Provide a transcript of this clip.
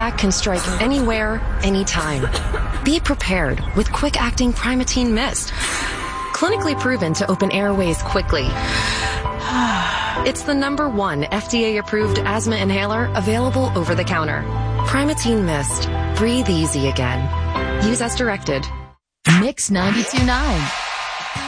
attack can strike anywhere, anytime. Be prepared with quick-acting Primatene Mist. Clinically proven to open airways quickly. It's the #1 FDA-approved asthma inhaler available over the counter. Primatene Mist. Breathe easy again. Use as directed. Mix 92.9.